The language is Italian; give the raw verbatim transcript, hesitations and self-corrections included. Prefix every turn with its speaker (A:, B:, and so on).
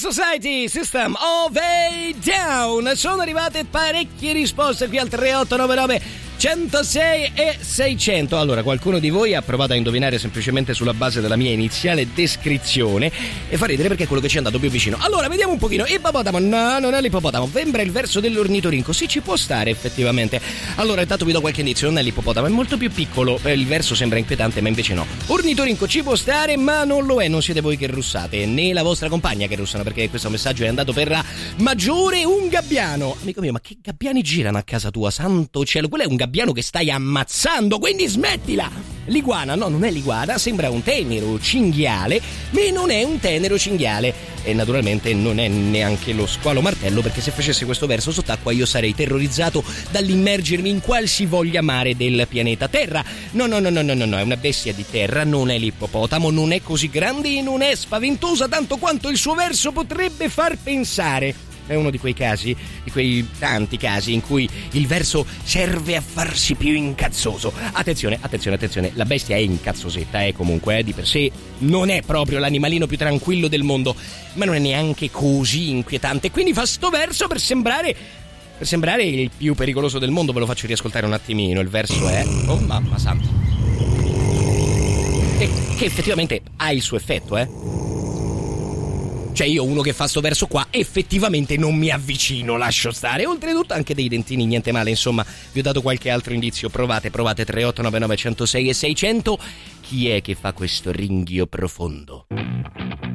A: Society, System of a Down. Sono arrivate parecchie risposte qui al tre otto nove nove centosei e seicento. Allora, qualcuno di voi ha provato a indovinare semplicemente sulla base della mia iniziale descrizione e fa ridere perché è quello che ci è andato più vicino. Allora, vediamo un pochino. Ippopotamo, no, non è l'ippopotamo. Sembra il verso dell'ornitorinco. Sì, ci può stare effettivamente. Allora, intanto vi do qualche indizio. Non è l'ippopotamo, è molto più piccolo. Il verso sembra inquietante, ma invece no. Ornitorinco ci può stare, ma non lo è. Non siete voi che russate, né la vostra compagna che russano, perché questo messaggio è andato per la maggiore. Un gabbiano. Amico mio, ma che gabbiani girano a casa tua? Santo cielo, quello è un gabbiano che stai ammazzando, quindi smettila. L'iguana, no, non è l'iguana, sembra un tenero cinghiale, ma non è un tenero cinghiale e naturalmente non è neanche lo squalo martello, perché se facessi questo verso sott'acqua io sarei terrorizzato dall'immergermi in qualsivoglia mare del pianeta Terra. No, no, no, no, no, no, no, è una bestia di terra, non è l'ippopotamo, non è così grande e non è spaventosa tanto quanto il suo verso potrebbe far pensare. È uno di quei casi, di quei tanti casi in cui il verso serve a farsi più incazzoso. Attenzione, attenzione, attenzione, la bestia è incazzosetta, eh, comunque, eh, di per sé non è proprio l'animalino più tranquillo del mondo, ma non è neanche così inquietante, quindi fa sto verso per sembrare, per sembrare il più pericoloso del mondo. Ve lo faccio riascoltare un attimino, il verso è... Oh, mamma santa. E che effettivamente ha il suo effetto, eh. Cioè io uno che fa sto verso qua effettivamente non mi avvicino, lascio stare. Oltretutto anche dei dentini, niente male, insomma. Vi ho dato qualche altro indizio. Provate, provate. Tre otto nove nove centosei e seicento. Chi è che fa questo ringhio profondo?